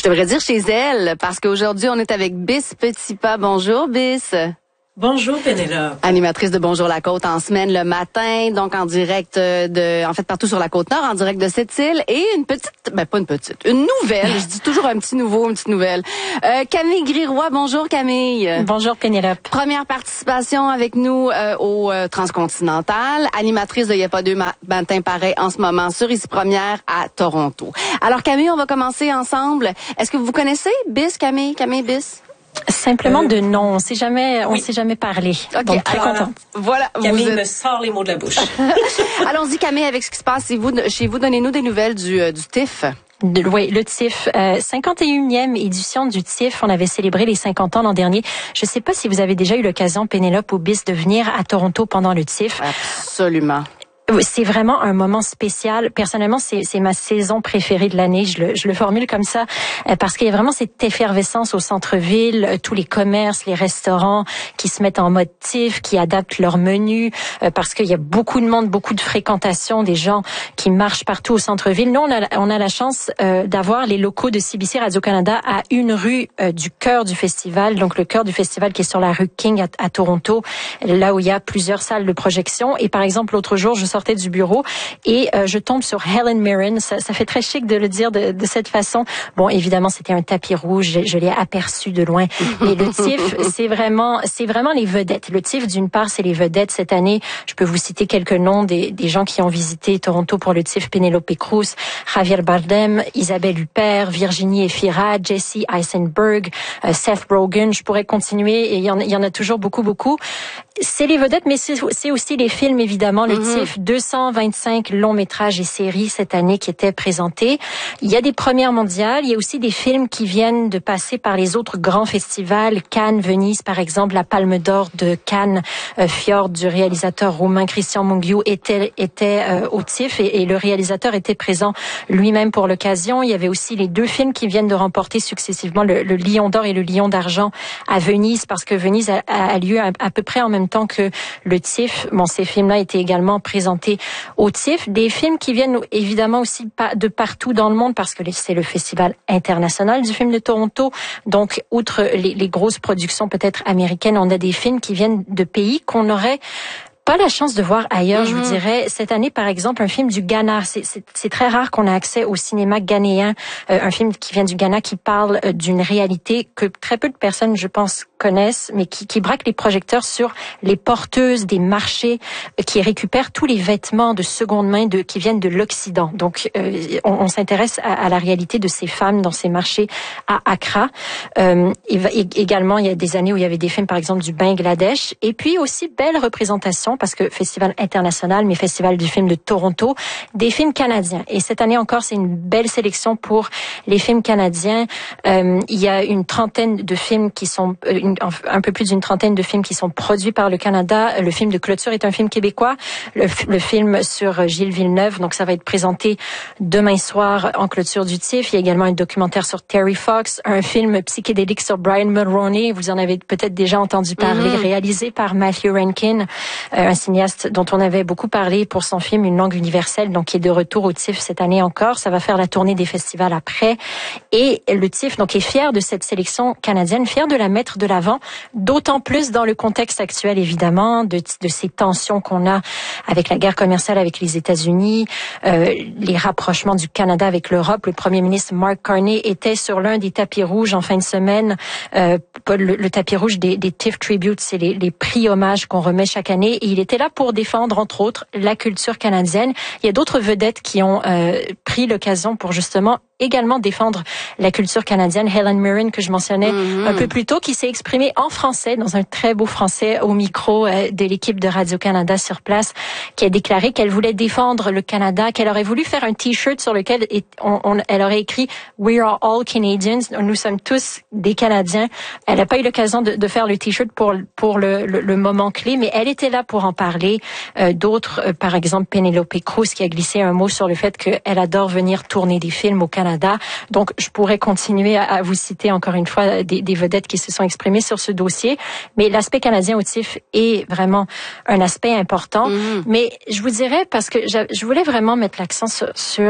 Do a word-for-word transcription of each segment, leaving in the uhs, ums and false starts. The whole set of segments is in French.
Je devrais dire chez elle, parce qu'aujourd'hui, on est avec Bis Petitpas. Bonjour, Bis. Bonjour, Pénélope. Animatrice de Bonjour la Côte en semaine le matin, donc en direct de, en fait, partout sur la Côte-Nord, en direct de cette île. Et une petite, ben pas une petite, une nouvelle, je dis toujours un petit nouveau, une petite nouvelle. Euh, Camille Griroy, bonjour Camille. Bonjour Pénélope. Première participation avec nous euh, au euh, Transcontinental, animatrice de Y a pas deux matins pareils en ce moment sur Ici Première à Toronto. Alors Camille, on va commencer ensemble. Est-ce que vous connaissez Bis, Camille, Camille Bis? Simplement euh, de nom, on s'est jamais, on oui. s'est jamais parlé. Okay, donc très alors, contente. Voilà, Camille vous êtes... me sort les mots de la bouche. Allons-y Camille avec ce qui se passe chez vous. Chez vous, donnez-nous des nouvelles du, euh, du T I F. De, oui, le T I F, euh, cinquante et unième édition du T I F. On avait célébré les cinquante ans l'an dernier. Je ne sais pas si vous avez déjà eu l'occasion, Pénélope ou Bis, de venir à Toronto pendant le T I F. Absolument. C'est vraiment un moment spécial. Personnellement, c'est, c'est ma saison préférée de l'année. Je le, je le formule comme ça euh, parce qu'il y a vraiment cette effervescence au centre-ville, euh, tous les commerces, les restaurants qui se mettent en mode T I F, qui adaptent leur menu euh, parce qu'il y a beaucoup de monde, beaucoup de fréquentation, des gens qui marchent partout au centre-ville. Nous, on a, on a la chance euh, d'avoir les locaux de C B C Radio-Canada à une rue euh, du cœur du festival, donc le cœur du festival qui est sur la rue King à, à Toronto, là où il y a plusieurs salles de projection. Et par exemple, l'autre jour, je sortais du bureau et euh, je tombe sur Helen Mirren. Ça, ça fait très chic de le dire de, de cette façon. Bon, évidemment, c'était un tapis rouge. Je, je l'ai aperçu de loin. Mais le T I F, c'est vraiment, c'est vraiment les vedettes. Le T I F, d'une part, c'est les vedettes. Cette année, je peux vous citer quelques noms des, des gens qui ont visité Toronto pour le T I F. Penelope Cruz, Javier Bardem, Isabelle Huppert, Virginie Efira, Jesse Eisenberg, euh, Seth Rogen. Je pourrais continuer et il y en, il y en a toujours beaucoup, beaucoup. C'est les vedettes, mais c'est, c'est aussi les films, évidemment. Le mm-hmm. T I F, deux cent vingt-cinq longs métrages et séries cette année qui étaient présentés. Il y a des premières mondiales. Il y a aussi des films qui viennent de passer par les autres grands festivals. Cannes, Venise, par exemple, la Palme d'Or de Cannes, euh, Fjord du réalisateur roumain Cristian Mungiu était, était euh, au T I F et, et le réalisateur était présent lui-même pour l'occasion. Il y avait aussi les deux films qui viennent de remporter successivement le, le Lion d'Or et le Lion d'Argent à Venise parce que Venise a, a lieu à, à peu près en même temps que le T I F. Bon, ces films-là étaient également présentés au T I F. Des films qui viennent évidemment aussi de partout dans le monde parce que c'est le Festival international du film de Toronto. Donc, outre les, les grosses productions peut-être américaines, on a des films qui viennent de pays qu'on aurait pas la chance de voir ailleurs, mm-hmm. je vous dirais. Cette année, par exemple, un film du Ghana. C'est, c'est, c'est très rare qu'on ait accès au cinéma ghanéen. Euh, un film qui vient du Ghana, qui parle euh, d'une réalité que très peu de personnes, je pense, connaissent, mais qui, qui braque les projecteurs sur les porteuses des marchés, euh, qui récupèrent tous les vêtements de seconde main de, qui viennent de l'Occident. Donc, euh, on, on s'intéresse à, à la réalité de ces femmes dans ces marchés à Accra. Euh, et, et, également, il y a des années où il y avait des films, par exemple, du Bangladesh. Et puis aussi, belle représentation parce que Festival international, mais Festival du film de Toronto, des films canadiens. Et cette année encore, c'est une belle sélection pour les films canadiens. Euh, il y a une trentaine de films qui sont, une, un peu plus d'une trentaine de films qui sont produits par le Canada. Le film de clôture est un film québécois. Le, le film sur Gilles Villeneuve, donc ça va être présenté demain soir en clôture du T I F. Il y a également un documentaire sur Terry Fox, un film psychédélique sur Brian Mulroney. Vous en avez peut-être déjà entendu parler, mm-hmm. réalisé par Matthew Rankin. Euh, un cinéaste dont on avait beaucoup parlé pour son film Une langue universelle, donc qui est de retour au T I F cette année encore. Ça va faire la tournée des festivals après. Et le T I F donc est fier de cette sélection canadienne, fier de la mettre de l'avant, d'autant plus dans le contexte actuel évidemment, de, de ces tensions qu'on a avec la guerre commerciale avec les États-Unis, euh, les rapprochements du Canada avec l'Europe. Le premier ministre Mark Carney était sur l'un des tapis rouges en fin de semaine. Euh, le, le tapis rouge des, des T I F Tributes, c'est les, les prix hommages qu'on remet chaque année. Et il était là pour défendre, entre autres, la culture canadienne. Il y a d'autres vedettes qui ont euh, pris l'occasion pour justement également défendre la culture canadienne. Helen Mirren, que je mentionnais mm-hmm. un peu plus tôt, qui s'est exprimée en français, dans un très beau français, au micro euh, de l'équipe de Radio-Canada sur place, qui a déclaré qu'elle voulait défendre le Canada, qu'elle aurait voulu faire un T-shirt sur lequel on, on, elle aurait écrit « We are all Canadians », nous sommes tous des Canadiens. Elle n'a pas eu l'occasion de, de faire le T-shirt pour, pour le, le, le moment clé, mais elle était là pour en parler. Euh, d'autres, euh, par exemple, Penelope Cruz, qui a glissé un mot sur le fait qu'elle adore venir tourner des films au Canada. Donc, je pourrais continuer à, à vous citer encore une fois des, des vedettes qui se sont exprimées sur ce dossier. Mais l'aspect canadien au T I F est vraiment un aspect important. Mm-hmm. Mais je vous dirais, parce que je voulais vraiment mettre l'accent sur, sur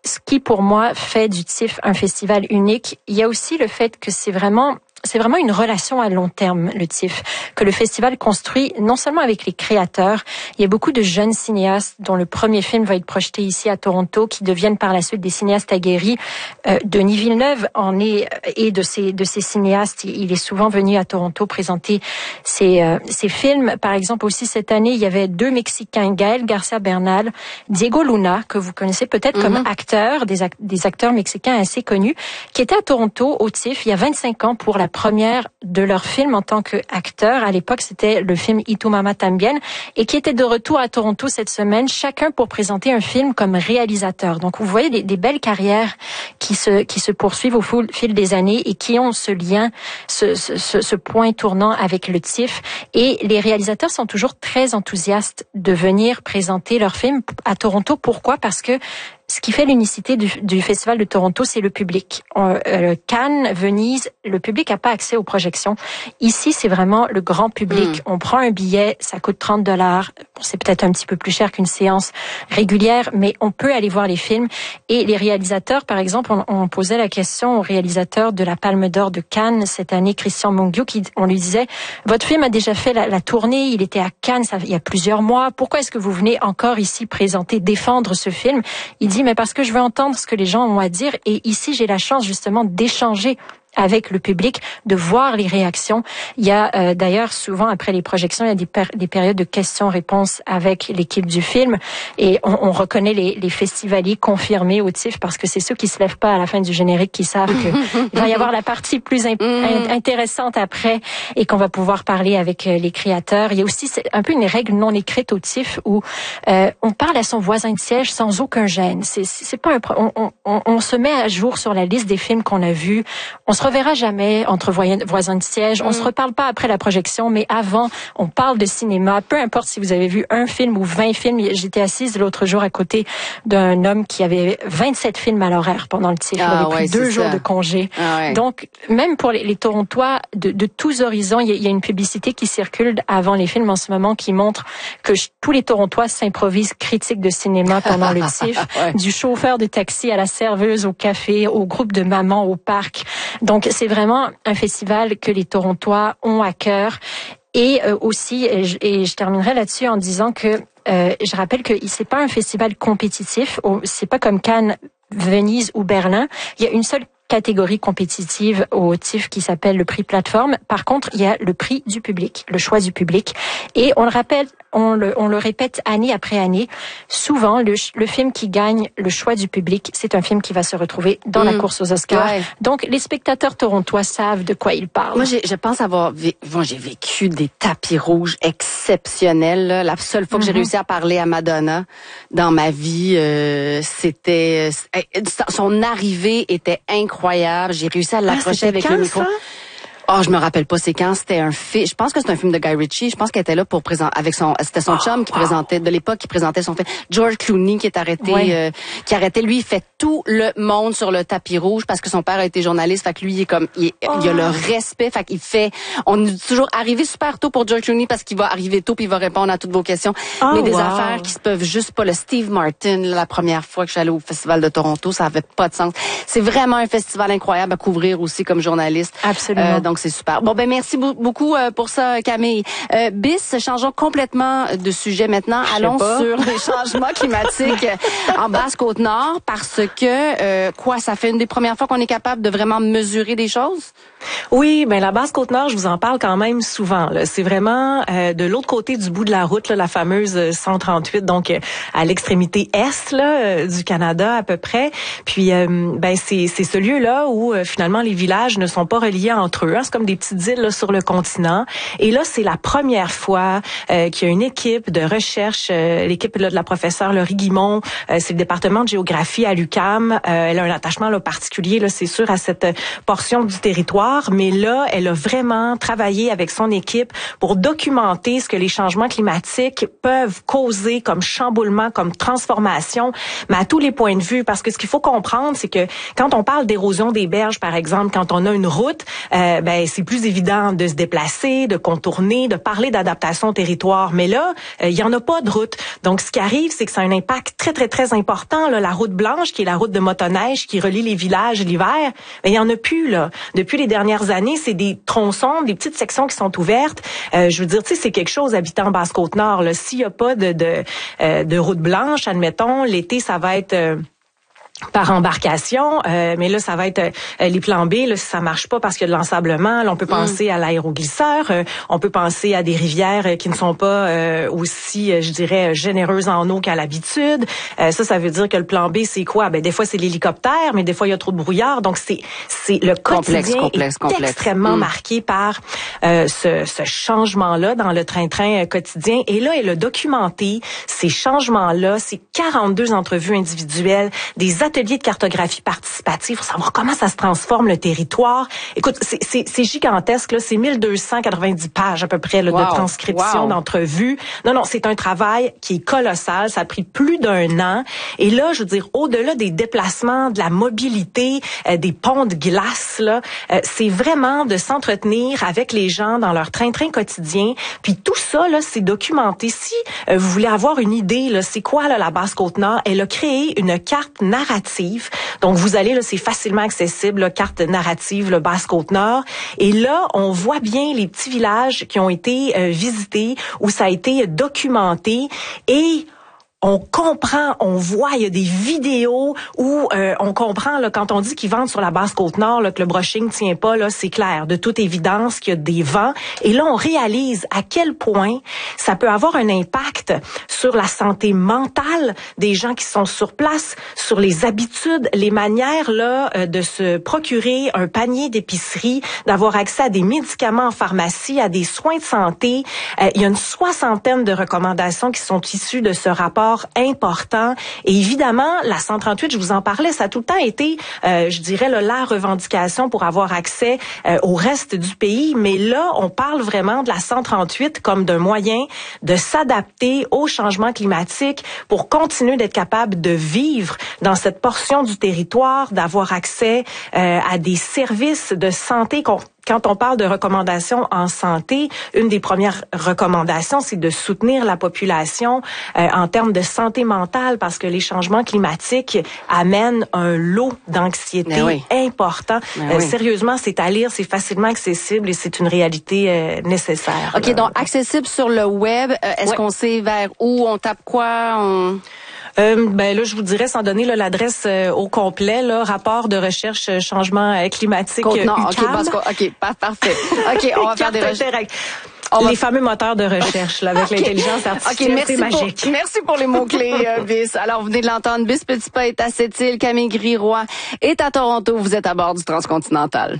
ce qui pour moi fait du T I F F un festival unique. Il y a aussi le fait que c'est vraiment C'est vraiment une relation à long terme, le T I F F, que le festival construit non seulement avec les créateurs. Il y a beaucoup de jeunes cinéastes dont le premier film va être projeté ici à Toronto, qui deviennent par la suite des cinéastes aguerris. Euh, Denis Villeneuve en est et de ces de ces cinéastes. Il est souvent venu à Toronto présenter ses euh, ses films. Par exemple, aussi cette année, il y avait deux Mexicains, Gaël Garcia Bernal, Diego Luna, que vous connaissez peut-être mm-hmm. comme acteur, des act- des acteurs mexicains assez connus, qui étaient à Toronto au T I F F il y a vingt-cinq ans pour la première de leur film en tant qu'acteur. À l'époque, c'était le film Y tu mamá también, et qui était de retour à Toronto cette semaine, chacun pour présenter un film comme réalisateur. Donc, vous voyez des, des belles carrières qui se qui se poursuivent au fil des années et qui ont ce lien, ce, ce, ce point tournant avec le T I F F. Et les réalisateurs sont toujours très enthousiastes de venir présenter leur film à Toronto. Pourquoi? Parce que ce qui fait l'unicité du, du Festival de Toronto, c'est le public. On, euh, Cannes, Venise, le public n'a pas accès aux projections. Ici, c'est vraiment le grand public. Mm. On prend un billet, ça coûte trente dollars. Bon, c'est peut-être un petit peu plus cher qu'une séance régulière, mais on peut aller voir les films. Et les réalisateurs, par exemple, on, on posait la question au réalisateur de la Palme d'Or de Cannes cette année, Christian Mungiu, qui on lui disait, votre film a déjà fait la, la tournée, il était à Cannes ça, il y a plusieurs mois. Pourquoi est-ce que vous venez encore ici présenter, défendre ce film? Il dit, mais parce que je veux entendre ce que les gens ont à dire. Et ici, j'ai la chance justement d'échanger avec le public, de voir les réactions. Il y a euh, d'ailleurs souvent après les projections, il y a des, per- des périodes de questions-réponses avec l'équipe du film, et on, on reconnaît les, les festivaliers confirmés au T I F F parce que c'est ceux qui se lèvent pas à la fin du générique qui savent qu'il va y avoir la partie plus imp- in- intéressante après et qu'on va pouvoir parler avec euh, les créateurs. Il y a aussi un peu une règle non écrite au T I F F où euh, on parle à son voisin de siège sans aucun gêne. C'est, c'est pas un pro- on, on, on se met à jour sur la liste des films qu'on a vus. On se reverra jamais entre voisins de siège. On mm. se reparle pas après la projection, mais avant, on parle de cinéma. Peu importe si vous avez vu un film ou vingt films. J'étais assise l'autre jour à côté d'un homme qui avait vingt-sept films à l'horaire pendant le T I F F. Ah, il avait ouais, pris deux jours ça. de congé. Ah, ouais. Donc, même pour les, les Torontois de, de tous horizons, il y, a, il y a une publicité qui circule avant les films en ce moment qui montre que je, tous les Torontois s'improvisent critiques de cinéma pendant le T I F F. Ouais. Du chauffeur de taxi à la serveuse au café, au groupe de mamans au parc. Donc, c'est vraiment un festival que les Torontois ont à cœur. Et euh, aussi, et je, et je terminerai là-dessus en disant que euh, je rappelle que c'est pas un festival compétitif. C'est pas comme Cannes, Venise ou Berlin. Il y a une seule catégorie compétitive au T I F F qui s'appelle le prix plateforme. Par contre, il y a le prix du public, le choix du public. Et on le rappelle, on le, on le répète année après année. Souvent, le, le film qui gagne le choix du public, c'est un film qui va se retrouver dans mmh. la course aux Oscars. Ouais. Donc, les spectateurs torontois savent de quoi ils parlent. Moi, j'ai, je pense avoir, vé- bon, j'ai vécu des tapis rouges exceptionnels. Là. La seule fois que mmh. j'ai réussi à parler à Madonna dans ma vie, euh, c'était, euh, son arrivée était incroyable. J'ai réussi à l'approcher ah, avec le micro. Ça? Oh, je me rappelle pas c'est quand, c'était un film, je pense que c'est un film de Guy Ritchie, je pense qu'elle était là pour présenter avec son c'était son oh, chum qui wow. présentait de l'époque qui présentait son film. George Clooney qui est arrêté ouais. euh, qui arrêtait lui, il fait tout le monde sur le tapis rouge parce que son père a été journaliste, fait que lui il est comme il, oh. il a le respect, fait qu'il fait on est toujours arrivé super tôt pour George Clooney parce qu'il va arriver tôt puis il va répondre à toutes vos questions. Oh, mais des wow. affaires qui se peuvent juste pas. Le Steve Martin, là, la première fois que je suis allée au Festival de Toronto, ça avait pas de sens. C'est vraiment un festival incroyable à couvrir aussi comme journaliste. Absolument. Euh, donc c'est super. Bon, ben merci beaucoup pour ça, Camille. Euh, Bis, changeons complètement de sujet maintenant. Allons sur les changements climatiques en Basse-Côte-Nord parce que, euh, quoi, ça fait une des premières fois qu'on est capable de vraiment mesurer des choses? Oui, ben la Basse-Côte-Nord, je vous en parle quand même souvent. Là. C'est vraiment euh, de l'autre côté du bout de la route, là, la fameuse cent trente-huit, donc euh, à l'extrémité est là, euh, du Canada à peu près. Puis, euh, ben c'est, c'est ce lieu-là où euh, finalement les villages ne sont pas reliés entre eux. Hein. C'est comme des petites îles là, sur le continent. Et là, c'est la première fois euh, qu'il y a une équipe de recherche, euh, l'équipe là, de la professeure Laurie Guimond, euh, c'est le département de géographie à l'U Q A M. Euh, elle a un attachement là, particulier, là, c'est sûr, à cette portion du territoire. Mais là, elle a vraiment travaillé avec son équipe pour documenter ce que les changements climatiques peuvent causer comme chamboulement, comme transformation, mais à tous les points de vue. Parce que ce qu'il faut comprendre, c'est que quand on parle d'érosion des berges, par exemple, quand on a une route, euh, ben ben c'est plus évident de se déplacer, de contourner, de parler d'adaptation au territoire. Mais là, il euh, y en a pas de route. Donc, ce qui arrive, c'est que ça a un impact très, très, très important. Là, la route blanche, qui est la route de motoneige qui relie les villages l'hiver, mais il y en a plus, là. Depuis les dernières années, c'est des tronçons, des petites sections qui sont ouvertes. Euh, je veux dire, tu sais, c'est quelque chose, habitant Basse-Côte-Nord, là. S'il y a pas de, de, euh, de route blanche, admettons, l'été, ça va être... Euh, par embarcation, euh, mais là ça va être euh, les plans B, là, si ça marche pas parce qu'il y a de l'ensablement, là, on peut penser mm. à l'aéroglisseur, euh, on peut penser à des rivières euh, qui ne sont pas euh, aussi, euh, je dirais, généreuses en eau qu'à l'habitude. Euh, ça, ça veut dire que le plan B, c'est quoi? Ben des fois c'est l'hélicoptère, mais des fois il y a trop de brouillard, donc c'est c'est le quotidien complexe, complexe, est complexe. extrêmement mm. marqué par euh, ce, ce changement-là dans le train-train euh, quotidien. Et là, elle a documenté ces changements-là, ces quarante-deux entrevues individuelles, des ateliers de cartographie participative pour savoir comment ça se transforme le territoire. Écoute, c'est, c'est, c'est gigantesque, là. C'est mille deux cent quatre-vingt-dix pages à peu près là, wow. de transcription, wow. d'entrevues. Non, non, c'est un travail qui est colossal. Ça a pris plus d'un an. Et là, je veux dire, au-delà des déplacements, de la mobilité, euh, des ponts de glace, là, euh, c'est vraiment de s'entretenir avec les gens dans leur train-train quotidien. Puis tout ça, là, c'est documenté. Si euh, vous voulez avoir une idée, là, c'est quoi là, la Basse-Côte-Nord, elle a créé une carte narrative. Donc, vous allez, là, c'est facilement accessible, là, carte narrative, le Basse-Côte-Nord. Et là, on voit bien les petits villages qui ont été euh, visités, où ça a été documenté. Et on comprend, on voit, il y a des vidéos où euh, on comprend là, quand on dit qu'ils vendent sur la Basse-Côte-Nord, là, que le brushing tient pas, là, c'est clair, de toute évidence qu'il y a des vents. Et là, on réalise à quel point ça peut avoir un impact sur la santé mentale des gens qui sont sur place, sur les habitudes, les manières là euh, de se procurer un panier d'épicerie, d'avoir accès à des médicaments en pharmacie, à des soins de santé. Euh, il y a une soixantaine de recommandations qui sont issues de ce rapport important. Et évidemment, la cent trente-huit, je vous en parlais, ça a tout le temps été, euh, je dirais, là, la revendication pour avoir accès euh, au reste du pays. Mais là, on parle vraiment de la cent trente-huit comme d'un moyen de s'adapter au changement climatique pour continuer d'être capable de vivre dans cette portion du territoire, d'avoir accès euh, à des services de santé qu'on Quand on parle de recommandations en santé, une des premières recommandations, c'est de soutenir la population euh, en termes de santé mentale parce que les changements climatiques amènent un lot d'anxiété oui. important. Euh, oui. Sérieusement, c'est à lire, c'est facilement accessible et c'est une réalité euh, nécessaire. OK, là. Donc accessible sur le web. Euh, est-ce ouais. qu'on sait vers où? On tape quoi? On... Euh, ben là, je vous dirais, sans donner là, l'adresse euh, au complet, là, rapport de recherche euh, changement euh, climatique euh, non, OK, parce que, OK, parfait. OK, on va faire des recherches. Les va... fameux moteurs de recherche là, avec okay. l'intelligence artificielle, okay, c'est magique. Pour, merci pour les mots-clés, euh, Bis. Alors, vous venez de l'entendre, Bis Petitpas est à Sept-Îles, Camille Gris-Roy est à Toronto. Vous êtes à bord du Transcontinental.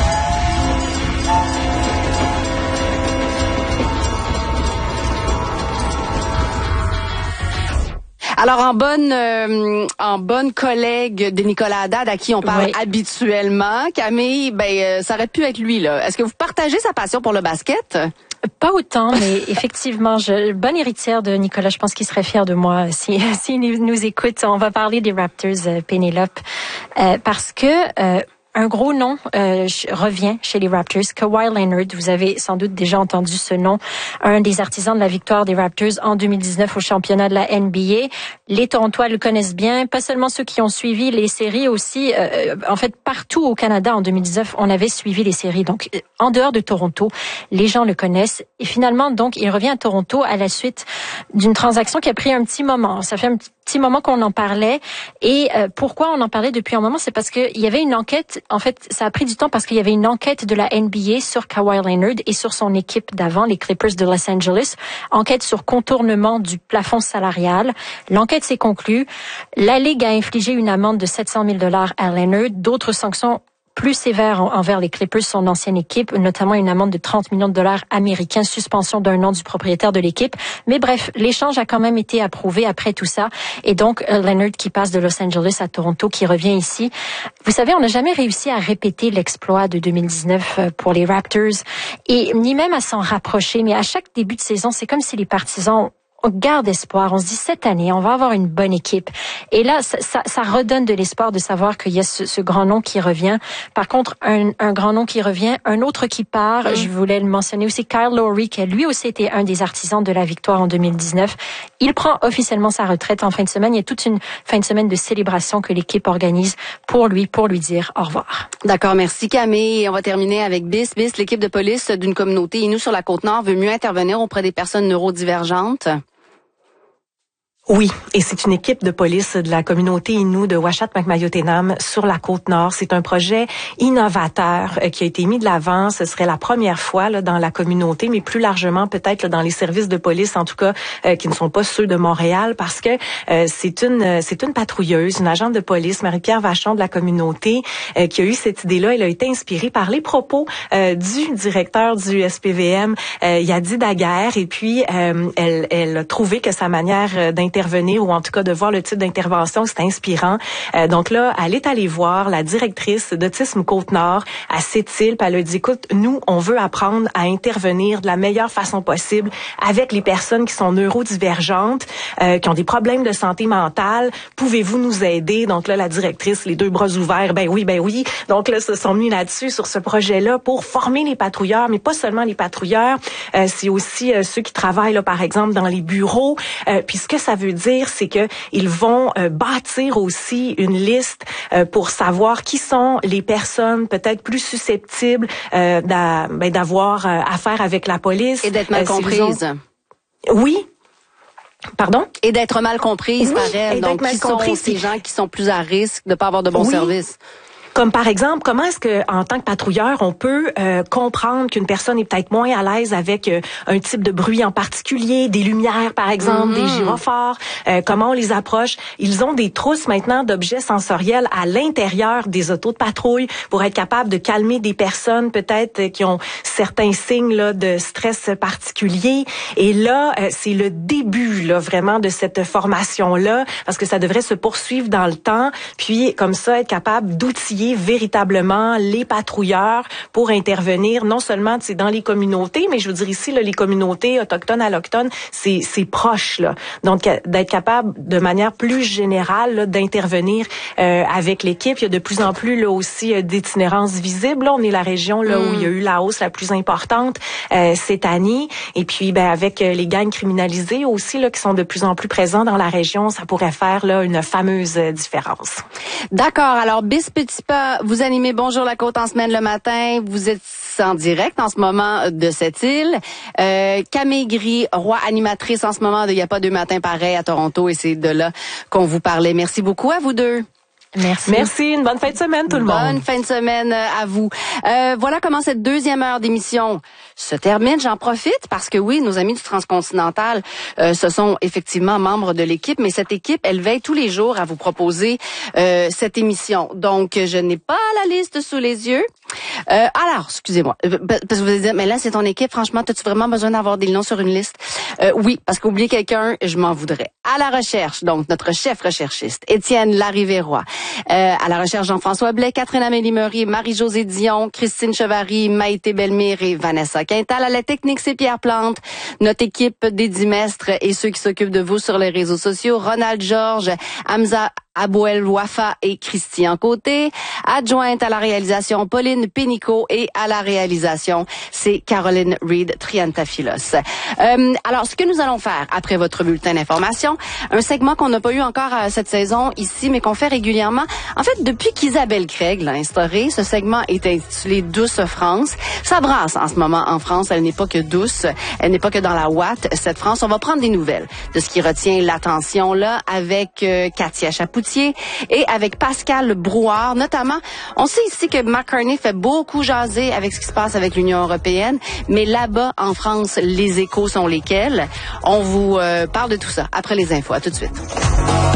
Alors, en bonne euh, en bonne collègue de Nicolas Haddad, à qui on parle oui. habituellement, Camille, ben euh, ça aurait pu être lui, là. Est-ce que vous partagez sa passion pour le basket? Pas autant, mais effectivement, je, bonne héritière de Nicolas, je pense qu'il serait fier de moi si, si nous, nous écoute. On va parler des Raptors, euh, Pénélope, euh, parce que... Euh, Un gros nom euh, revient chez les Raptors, Kawhi Leonard. Vous avez sans doute déjà entendu ce nom, un des artisans de la victoire des Raptors en deux mille dix-neuf au championnat de la N B A. Les Torontois le connaissent bien, pas seulement ceux qui ont suivi les séries aussi. Euh, en fait, partout au Canada en deux mille dix-neuf, on avait suivi les séries. Donc, en dehors de Toronto, les gens le connaissent. Et finalement, donc, il revient à Toronto à la suite d'une transaction qui a pris un petit moment. Ça fait un petit moment qu'on en parlait. Et euh, pourquoi on en parlait depuis un moment? C'est parce qu'il y avait une enquête. En fait, ça a pris du temps parce qu'il y avait une enquête de la N B A sur Kawhi Leonard et sur son équipe d'avant, les Clippers de Los Angeles. Enquête sur contournement du plafond salarial. L'enquête s'est conclue. La Ligue a infligé une amende de sept cent mille dollars à Leonard. D'autres sanctions plus sévères envers les Clippers, son ancienne équipe, notamment une amende de trente millions de dollars américains, suspension d'un an du propriétaire de l'équipe. Mais bref, l'échange a quand même été approuvé après tout ça. Et donc, Leonard qui passe de Los Angeles à Toronto, qui revient ici. Vous savez, on n'a jamais réussi à répéter l'exploit de deux mille dix-neuf pour les Raptors, et ni même à s'en rapprocher. Mais à chaque début de saison, c'est comme si les partisans on garde espoir. On se dit, cette année, on va avoir une bonne équipe. Et là, ça, ça, ça redonne de l'espoir de savoir qu'il y a ce, ce grand nom qui revient. Par contre, un, un grand nom qui revient, un autre qui part, mmh. je voulais le mentionner aussi, Kyle Lowry, qui a lui aussi été un des artisans de la victoire en deux mille dix-neuf. Il prend officiellement sa retraite en fin de semaine. Il y a toute une fin de semaine de célébration que l'équipe organise pour lui, pour lui dire au revoir. D'accord, merci Camille. On va terminer avec B I S. B I S, l'équipe de police d'une communauté Innu sur la Côte-Nord veut mieux intervenir auprès des personnes neurodivergentes. Oui, et c'est une équipe de police de la communauté Innu de Ouachita-Macmayot-Enam sur la Côte-Nord. C'est un projet innovateur euh, qui a été mis de l'avant. Ce serait la première fois là, dans la communauté, mais plus largement peut-être là, dans les services de police, en tout cas, euh, qui ne sont pas ceux de Montréal, parce que euh, c'est une c'est une patrouilleuse, une agente de police, Marie-Pierre Vachon de la communauté, euh, qui a eu cette idée-là. Elle a été inspirée par les propos euh, du directeur du S P V M, euh, Yadi Daguerre, et puis euh, elle, elle a trouvé que sa manière d'intervenir intervenir ou en tout cas de voir le type d'intervention, c'est inspirant. Euh, donc là, elle est allée voir la directrice d'Autisme Côte-Nord à Sept-Îles, puis elle a dit, écoute, nous, on veut apprendre à intervenir de la meilleure façon possible avec les personnes qui sont neurodivergentes, euh, qui ont des problèmes de santé mentale. Pouvez-vous nous aider? Donc là, la directrice, les deux bras ouverts, ben oui, ben oui. Donc là, se sont mis là-dessus sur ce projet-là pour former les patrouilleurs, mais pas seulement les patrouilleurs, euh, c'est aussi euh, ceux qui travaillent, là, par exemple, dans les bureaux. Euh, puis ce que ça veut dire, c'est que ils vont euh, bâtir aussi une liste euh, pour savoir qui sont les personnes peut-être plus susceptibles euh, d'a, ben, d'avoir euh, affaire avec la police. Et d'être mal euh, comprises. Ont... Oui. Pardon? Et d'être mal comprises oui, par elle. Donc, qui sont comprise, ces gens qui sont plus à risque de ne pas avoir de bons oui. services? Comme par exemple, comment est-ce que, en tant que patrouilleur, on peut euh, comprendre qu'une personne est peut-être moins à l'aise avec euh, un type de bruit en particulier, des lumières par exemple, mm-hmm. des gyrophares, euh, comment on les approche. Ils ont des trousses maintenant d'objets sensoriels à l'intérieur des autos de patrouille pour être capable de calmer des personnes peut-être euh, qui ont certains signes là de stress particulier. Et là, euh, c'est le début là vraiment de cette formation-là, parce que ça devrait se poursuivre dans le temps, puis comme ça être capable d'outiller véritablement les patrouilleurs pour intervenir non seulement dans les communautés, mais je veux dire ici là, les communautés autochtones, allochtones, c'est c'est proche là. Donc d'être capable de manière plus générale là, d'intervenir euh, avec l'équipe. Il y a de plus en plus là aussi euh, d'itinérance visible. Là, on est la région là mm. où il y a eu la hausse la plus importante euh, cette année. Et puis ben avec euh, les gangs criminalisés aussi là qui sont de plus en plus présents dans la région, ça pourrait faire là une fameuse euh, différence. D'accord. Alors Bis Petit vous animez Bonjour la Côte en semaine le matin. Vous êtes en direct en ce moment de cette île. Euh, Camille Gris, roi animatrice en ce moment de Il n'y a pas deux matins pareils à Toronto, et c'est de là qu'on vous parlait. Merci beaucoup à vous deux. Merci. Merci. Une bonne fin de semaine, tout le monde. Bonne fin de semaine à vous. Euh, voilà comment cette deuxième heure d'émission se termine. J'en profite parce que oui, nos amis du Transcontinental, euh, ce sont effectivement membres de l'équipe, mais cette équipe, elle veille tous les jours à vous proposer euh, cette émission. Donc, je n'ai pas la liste sous les yeux. Euh, alors, excusez-moi, parce que vous allez dire, mais là, c'est ton équipe, franchement, as-tu vraiment besoin d'avoir des noms sur une liste? Euh, oui, parce qu'oublier quelqu'un, je m'en voudrais. À la recherche, donc, notre chef recherchiste, Étienne Larivéroy. Euh, à la recherche, Jean-François Blais, Catherine Amélie-Meury, Marie-Josée Dion, Christine Chevary, Maïté Belmire et Vanessa Quintal. À la technique, c'est Pierre Plante. Notre équipe des dimestres et ceux qui s'occupent de vous sur les réseaux sociaux, Ronald Georges, Hamza Abouel Wafa et Christian Côté. Adjointe à la réalisation, Pauline Pénicaud, et à la réalisation, c'est Caroline Reed Triantafilos. Euh, alors, ce que nous allons faire après votre bulletin d'information, un segment qu'on n'a pas eu encore euh, cette saison ici, mais qu'on fait régulièrement. En fait, depuis qu'Isabelle Craig l'a instauré, ce segment est intitulé Douce France. Ça brasse en ce moment en France. Elle n'est pas que douce, elle n'est pas que dans la ouate, cette France. On va prendre des nouvelles de ce qui retient l'attention là avec euh, Katia Chapoutier et avec Pascal Brouard, notamment. On sait ici que McCartney fait beaucoup jaser avec ce qui se passe avec l'Union européenne, mais là-bas, en France, les échos sont lesquels? On vous euh, parle de tout ça après les infos. À tout de suite.